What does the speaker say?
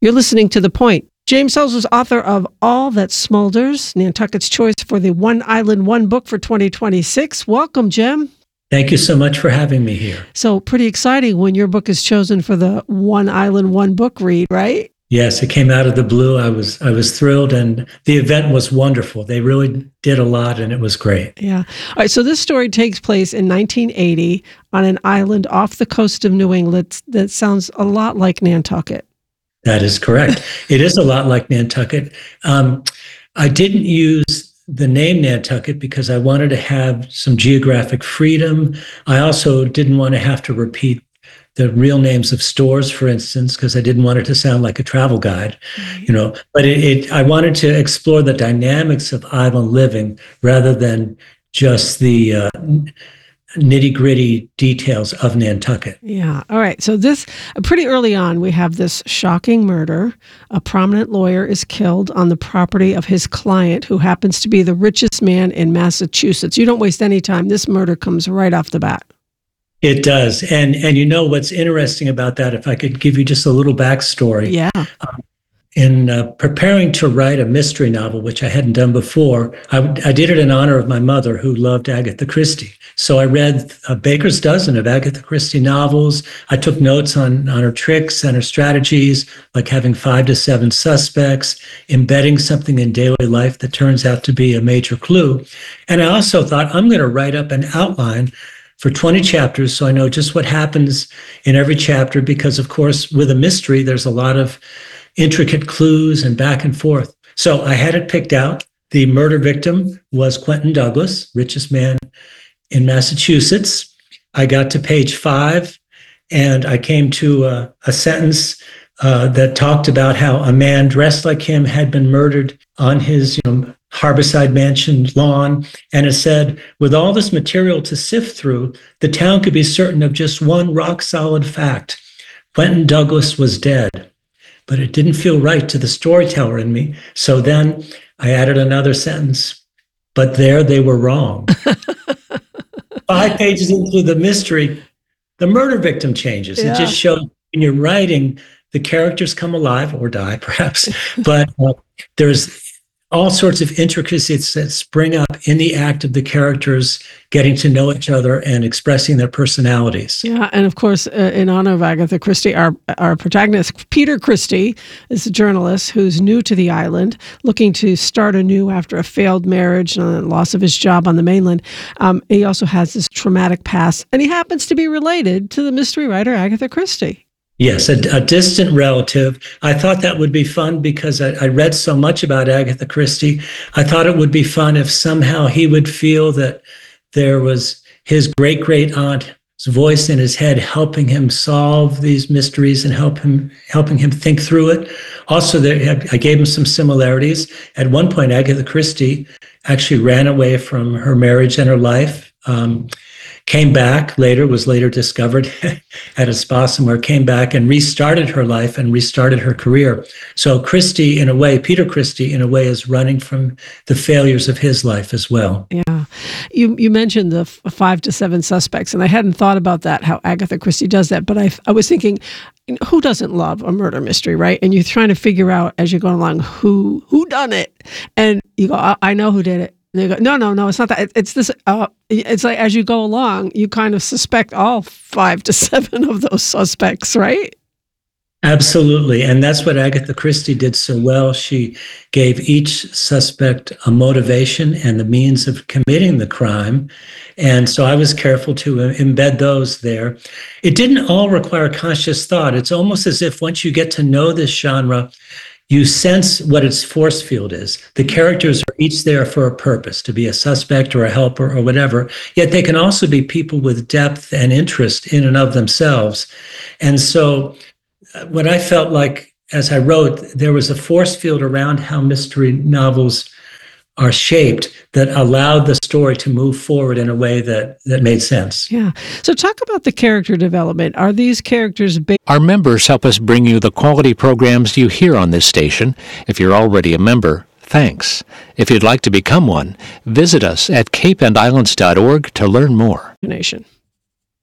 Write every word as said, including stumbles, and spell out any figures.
You're listening to The Point. James Sells was author of All That Smolders, Nantucket's choice for the One Island, One Book for twenty twenty-six. Welcome, Jim. Thank you so much for having me here. So pretty exciting when your book is chosen for the One Island, One Book read, right? Yes, it came out of the blue. I was I was thrilled, and the event was wonderful. They really did a lot, and it was great. Yeah. All right, so this story takes place in nineteen eighty on an island off the coast of New England that sounds a lot like Nantucket. That is correct. It is a lot like Nantucket. Um, I didn't use the name Nantucket because I wanted to have some geographic freedom. I also didn't want to have to repeat the real names of stores, for instance, because I didn't want it to sound like a travel guide, you know. But it, it, I wanted to explore the dynamics of island living rather than just the uh, nitty-gritty details of Nantucket. Yeah. All right. So this, pretty early on, we have this shocking murder. A prominent lawyer is killed on the property of his client, who happens to be the richest man in Massachusetts. You don't waste any time. This murder comes right off the bat. It does. And and you know what's interesting about that, if I could give you just a little backstory. Yeah. Um, in uh, preparing to write a mystery novel, which I hadn't done before, I, I did it in honor of my mother, who loved Agatha Christie. So I read a baker's dozen of Agatha Christie novels. I took notes on, on her tricks and her strategies, like having five to seven suspects, embedding something in daily life that turns out to be a major clue. And I also thought, I'm going to write up an outline for twenty chapters, so I know just what happens in every chapter, because, of course, with a mystery, there's a lot of intricate clues and back and forth. So I had it picked out. The murder victim was Quentin Douglas, richest man in Massachusetts. I got to page five, and I came to a, a sentence uh, that talked about how a man dressed like him had been murdered on his, you know, Harborside Mansion lawn, and it said, with all this material to sift through, the town could be certain of just one rock-solid fact. Quentin Douglas was dead. But it didn't feel right to the storyteller in me, so then I added another sentence. But there they were wrong. Five pages into the mystery, the murder victim changes. Yeah. It just shows when you're writing, the characters come alive, or die perhaps, but uh, there's all sorts of intricacies that spring up in the act of the characters getting to know each other and expressing their personalities. Yeah, and of course, uh, in honor of Agatha Christie, our our protagonist, Peter Christie, is a journalist who's new to the island, looking to start anew after a failed marriage and the loss of his job on the mainland. Um, he also has this traumatic past, and he happens to be related to the mystery writer Agatha Christie. Yes, a, a distant relative. I thought that would be fun because I, I read so much about Agatha Christie. I thought it would be fun if somehow he would feel that there was his great-great-aunt's voice in his head helping him solve these mysteries and help him helping him think through it. Also, there, I gave him some similarities. At one point, Agatha Christie actually ran away from her marriage and her life. Um, Came back later, was later discovered at a spa somewhere, came back and restarted her life and restarted her career. So Christie, in a way, Peter Christie, in a way, is running from the failures of his life as well. Yeah. You you mentioned the f- five to seven suspects, and I hadn't thought about that, how Agatha Christie does that, but I, I was thinking, who doesn't love a murder mystery, right? And you're trying to figure out as you're going along, who who done it? And you go, I, I know who did it. And they go, no, no, no, it's not that. It's this. Uh, it's like as you go along, you kind of suspect all five to seven of those suspects, right? Absolutely. And that's what Agatha Christie did so well. She gave each suspect a motivation and the means of committing the crime. And so I was careful to embed those there. It didn't all require conscious thought. It's almost as if once you get to know this genre, you sense what its force field is. The characters are each there for a purpose, to be a suspect or a helper or whatever, yet they can also be people with depth and interest in and of themselves. And so what I felt like as I wrote, there was a force field around how mystery novels are shaped that allowed the story to move forward in a way that, that made sense. Yeah. So talk about the character development. Are these characters based? Our members help us bring you the quality programs you hear on this station. If you're already a member, thanks. If you'd like to become one, visit us at cape and islands dot org to learn more. Nation.